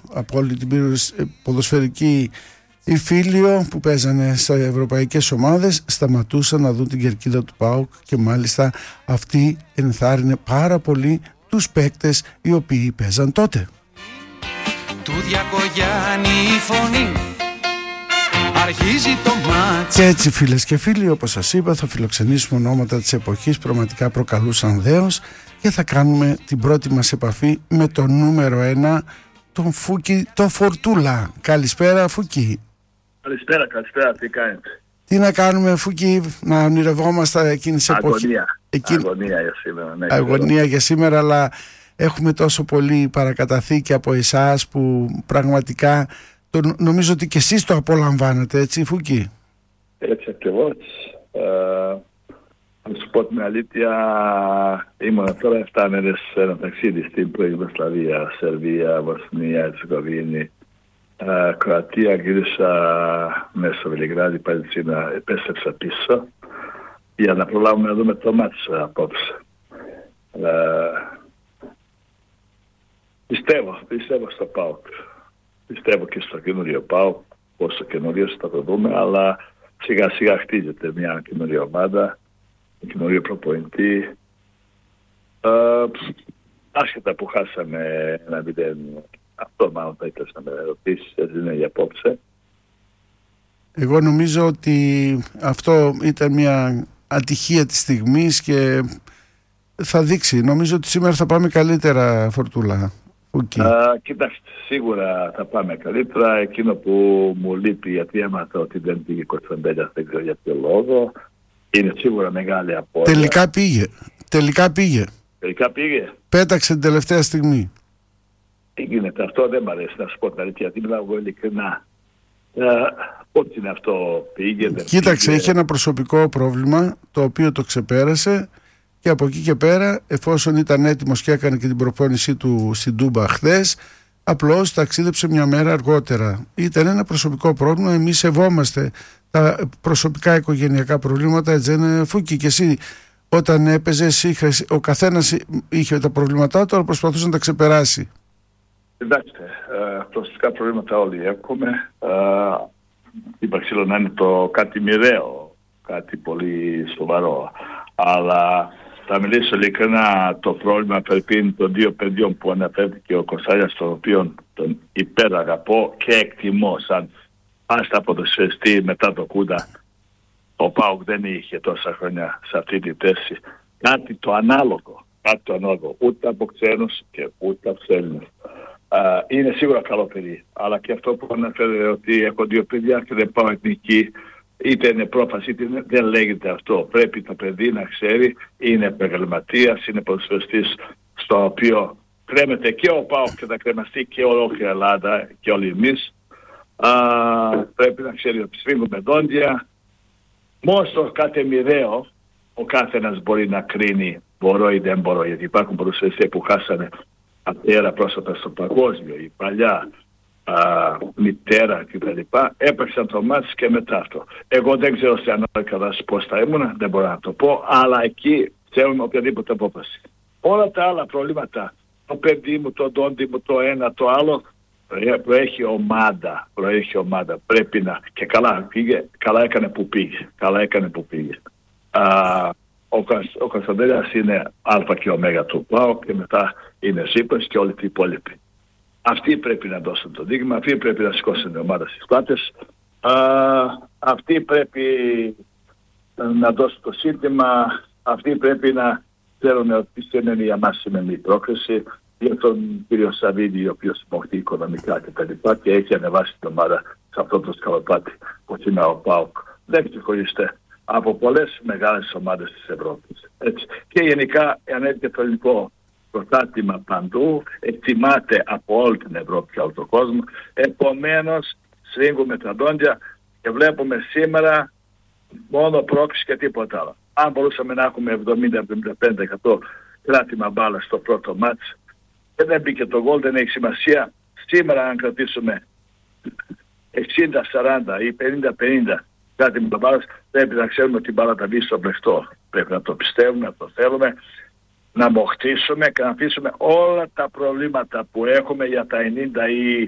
από όλη την ποδοσφαιρική Ιφίλιο που παίζανε στα ευρωπαϊκές ομάδες, σταματούσαν να δουν την κερκίδα του ΠΑΟΚ και μάλιστα αυτή ενθάρρυνε πάρα πολύ τους παίκτες οι οποίοι παίζαν τότε. Του Διακογιάννη η φωνή αρχίζει το μάτς. Και έτσι, φίλες και φίλοι, όπως σας είπα, θα φιλοξενήσουμε ονόματα της εποχής που πραγματικά προκαλούσαν δέος και θα κάνουμε την πρώτη μας επαφή με το νούμερο 1, τον Φούκη, το Φορτούλα. Καλησπέρα, Φούκη. Καλησπέρα, τι κάνετε? Τι να κάνουμε, Φούκη, να ονειρευόμαστε εκείνης εποχής. Αγωνία για σήμερα. Ναι, αγωνία για σήμερα, αλλά έχουμε τόσο πολύ παρακαταθήκη από εσάς που πραγματικά νομίζω ότι και εσείς το απολαμβάνετε, έτσι, Φούκη? Έτσι ακριβώς. Να σου πω την αλήθεια, ήμουν τώρα 7 μέρες σε ένα ταξίδι στην πρώην Ιουγκοσλαβία, Σερβία, Βοσνία, Ερζεγοβίνη, Κροατία, γύρισα μέσα στο Βελιγράδι, Παλαιστίνα, επέστρεψα πίσω για να προλάβουμε να δούμε το μάτς απόψε. Πιστεύω στο ΠΑΟΚ. Πιστεύω και στο καινούριο ΠΑΟΚ, όσο καινούριο θα το δούμε, αλλά σιγά σιγά χτίζεται μια καινούργια ομάδα, ένα καινούριο προπονητή. Άσχετα που χάσαμε 1-0, αυτό μάλλον θα ήθελα να με ρωτήσεις, έτσι είναι για απόψε. Εγώ νομίζω ότι αυτό ήταν μια ατυχία της στιγμής και θα δείξει. Νομίζω ότι σήμερα θα πάμε καλύτερα, Φορτούλα. Κοιτάξτε, σίγουρα θα πάμε καλύτερα. Εκείνο που μου λείπει, γιατί έμαθα ότι δεν πήγε Κωνσταντέλια, δεν ξέρω για ποιο λόγο, είναι σίγουρα μεγάλη απώλεια. Τελικά πήγε. Πέταξε την τελευταία στιγμή. Τι γίνεται, αυτό δεν μ' αρέσει να σου πω την αλήθεια, γιατί μιλάω εγώ ειλικρινά. Ό,τι είναι αυτό, πήγε. Κοίταξε, είχε ένα προσωπικό πρόβλημα το οποίο το ξεπέρασε. Και από εκεί και πέρα, εφόσον ήταν έτοιμος και έκανε και την προπόνησή του στην Τούμπα χθες, απλώς ταξίδεψε μια μέρα αργότερα. Ήταν ένα προσωπικό πρόβλημα. Εμείς σεβόμαστε τα προσωπικά οικογενειακά προβλήματα, έτσι είναι, Φούκη? Και εσύ, όταν έπαιζες, ο καθένας είχε τα προβλήματά του, αλλά προσπαθούσε να τα ξεπεράσει. Κοιτάξτε, προσωπικά προβλήματα όλοι έχουμε. Υπάρχει να είναι το κάτι μοιραίο, κάτι πολύ σοβαρό. Αλλά θα μιλήσω ειλικρινά, το πρόβλημα περίπου των 2 παιδιών που αναφέρθηκε ο Κωνσταντέλιας, τον οποίο τον υπεραγαπώ και εκτιμώ σαν άστα ποδοσφαιριστή μετά το Κούντα. Ο ΠΑΟΚ δεν είχε τόσα χρόνια σε αυτή τη θέση κάτι το ανάλογο, ούτε από ξένους και ούτε από Έλληνες. Είναι σίγουρα καλό παιδί, αλλά και αυτό που αναφέρεται ότι έχω 2 παιδιά και δεν πάω εθνική, είτε είναι πρόφαση είτε δεν λέγεται αυτό. Πρέπει το παιδί να ξέρει, είναι επαγγελματίας, είναι ποδοσφαιριστής στο οποίο κρέμεται και ο ΠΑΟΚ και θα κρεμαστεί και ολόκληρη Ελλάδα και όλοι εμείς. Πρέπει να ξέρει ότι σφίγγουμε δόντια. Μόνο κάτι μοιραίο ο κάθε ένας μπορεί να κρίνει μπορώ ή δεν μπορώ, γιατί υπάρχουν ποδοσφαιριστές που χάσανε πατέρα πρόσφατα στο παγκόσμιο, η παλιά μητέρα κτλ. Έπαιξαν το μάτς και μετά αυτό. Εγώ δεν ξέρω σε ανάλογα πώς θα ήμουν, δεν μπορώ να το πω, αλλά εκεί θέλουμε οποιαδήποτε απόφαση. Όλα τα άλλα προβλήματα, το παιδί μου, το δόντι μου, το ένα, το άλλο, προέχει ομάδα. Πρέπει να. Και καλά έκανε που πήγε. Ο Κωνσταντέλιας είναι α και ω του ΠΑΟ και μετά είναι Ζήπρας και όλοι οι υπόλοιποι. Αυτοί πρέπει να δώσουν το δείγμα, αυτοί πρέπει να σηκώσουν την ομάδα στις πλάτες, αυτοί πρέπει να δώσουν το σύνθημα, αυτοί πρέπει να ξέρουν ότι σημαίνει για μας σημαίνει η πρόκριση, για τον κύριο Σαββίδη, ο οποίος μοχτεί οικονομικά κτλ. Και έχει ανεβάσει την ομάδα σε αυτό το σκαλοπάτι που είναι ο ΠΑΟΚ. Δεν ξεχωριστέ από πολλές μεγάλες ομάδες της Ευρώπης. Έτσι. Και γενικά ανέβηκε το ελληνικό πρωτάθλημα παντού, εκτιμάται από όλη την Ευρώπη και όλο τον κόσμο. Επομένως, σφίγγουμε τα δόντια και βλέπουμε σήμερα μόνο πρόκληση και τίποτα άλλο. Αν μπορούσαμε να έχουμε 70-75% κράτημα μπάλα στο πρώτο μάτς, δεν μπήκε το γκολ, δεν έχει σημασία. Σήμερα αν κρατήσουμε 60-40 ή 50-50 κράτημα μπάλας, πρέπει να ξέρουμε ότι η μπάλα θα μπει στο μπλεχτό. Πρέπει να το πιστεύουμε, να το θέλουμε, να μοχτήσουμε και να αφήσουμε όλα τα προβλήματα που έχουμε για τα 90 ή